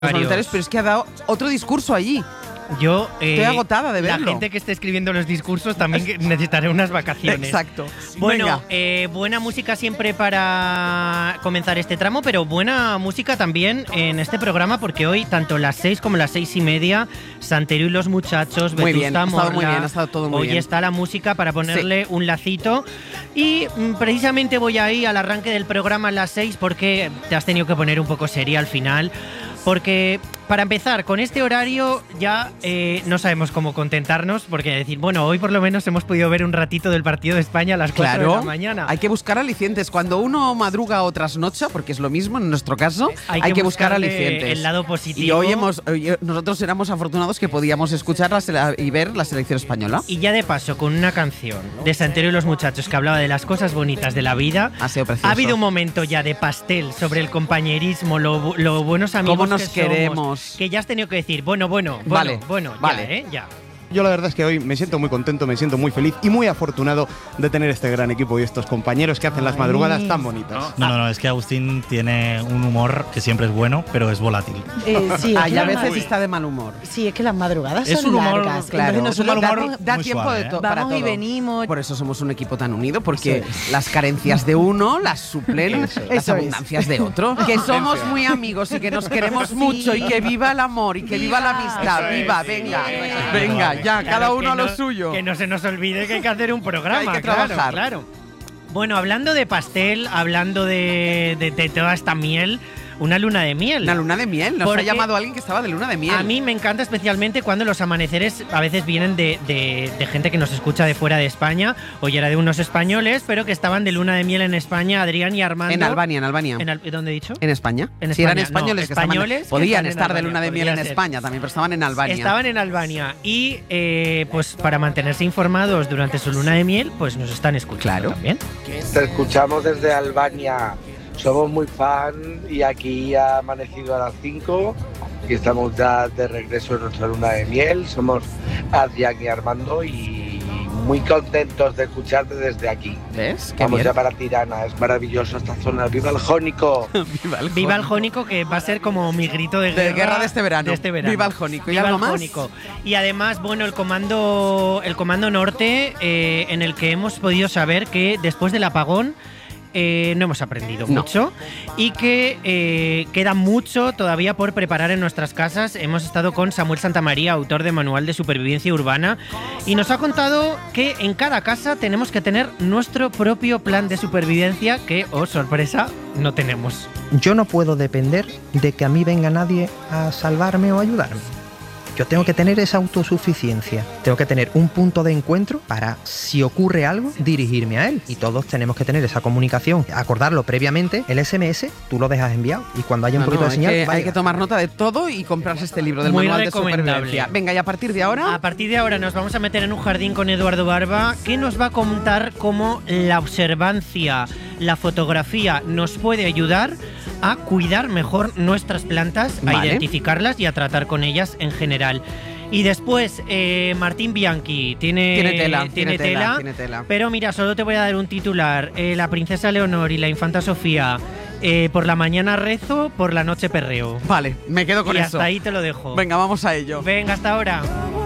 los voluntarios, pero es que ha dado otro discurso allí. Yo estoy agotada de verlo. La gente que esté escribiendo los discursos también necesitaré unas vacaciones. Exacto. Bueno, buena música siempre para comenzar este tramo, pero buena música también en este programa, porque hoy tanto las 6 como las 6:30, Santero y los muchachos, muy bien, Vetusta ha estado Morla, muy bien, ha estado todo muy hoy bien. está la música para ponerle un lacito. Y precisamente voy ahí al arranque del programa a las 6 porque te has tenido que poner un poco seria al final. Porque, para empezar, con este horario ya no sabemos cómo contentarnos, porque decir, bueno, hoy por lo menos hemos podido ver un ratito del partido de España a las 4 de la mañana. Hay que buscar alicientes. Cuando uno madruga o trasnocha, porque es lo mismo en nuestro caso, hay que buscar alicientes. El lado positivo. Y hoy nosotros éramos afortunados que podíamos escuchar y ver la selección española. Y ya de paso, con una canción de Santero y los muchachos que hablaba de las cosas bonitas de la vida, ha sido precioso. Ha habido un momento ya de pastel sobre el compañerismo, lo buenos amigos nos queremos. Somos, que ya has tenido que decir, bueno, vale. Ya. Yo la verdad es que hoy me siento muy contento, me siento muy feliz y muy afortunado de tener este gran equipo y estos compañeros que hacen las madrugadas tan bonitas. No, es que Agustín tiene un humor que siempre es bueno, pero es volátil. Sí, y a veces está de mal humor. Sí, es que las madrugadas es son un humor, largas. Claro, es un mal humor da muy tiempo suave, para todo. Vamos y venimos. Por eso somos un equipo tan unido, porque las carencias de uno las suplen las abundancias de otro. Que somos muy amigos y que nos queremos mucho y que viva el amor y que viva la amistad. Viva, venga, ya, cada uno a lo suyo. Que no se nos olvide que hay que hacer un programa. Hay que trabajar. Claro. Bueno, hablando de pastel, hablando de toda esta miel, una luna de miel. Una luna de miel. Nos ha llamado alguien que estaba de luna de miel. A mí me encanta especialmente cuando los amaneceres a veces vienen de gente que nos escucha de fuera de España. Hoy era de unos españoles, pero que estaban de luna de miel en España, Adrián y Armando. En Albania. ¿Dónde he dicho? En España. Si eran españoles, que podían estar de luna de miel en España también, pero estaban en Albania. Estaban en Albania y pues para mantenerse informados durante su luna de miel, pues nos están escuchando también. Te escuchamos desde Albania. Somos muy fan y aquí ha amanecido a las 5 y estamos ya de regreso en nuestra luna de miel. Somos Adrián y Armando y muy contentos de escucharte desde aquí. ¿Ves? Vamos ya para Tirana, es maravilloso esta zona. ¡Viva el Jónico! ¡Viva el Jónico! Que va a ser como mi grito de guerra de este verano. ¡Viva el Jónico! ¿Y algo más? Y además, bueno, el comando norte, en el que hemos podido saber que después del apagón no hemos aprendido mucho y que queda mucho todavía por preparar en nuestras casas. Hemos estado con Samuel Santamaría, autor de Manual de Supervivencia Urbana, y nos ha contado que en cada casa tenemos que tener nuestro propio plan de supervivencia que, oh sorpresa, no tenemos. Yo no puedo depender de que a mí venga nadie a salvarme o ayudarme. Yo tengo que tener esa autosuficiencia. Tengo que tener un punto de encuentro para, si ocurre algo, dirigirme a él. Y todos tenemos que tener esa comunicación. Acordarlo previamente. El SMS, tú lo dejas enviado. Y cuando haya un poquito de señal, hay que tomar nota de todo y comprarse este libro del Manual de Supervivencia. Venga, y a partir de ahora... A partir de ahora nos vamos a meter en un jardín con Eduardo Barba, que nos va a contar cómo la observancia, la fotografía nos puede ayudar a cuidar mejor nuestras plantas, a identificarlas y a tratar con ellas en general. Y después, Martín Bianchi tiene tela. Pero mira, solo te voy a dar un titular. La princesa Leonor y la infanta Sofía, por la mañana rezo, por la noche perreo. Vale, me quedo con eso. Y hasta ahí te lo dejo. Venga, vamos a ello. Venga, hasta ahora.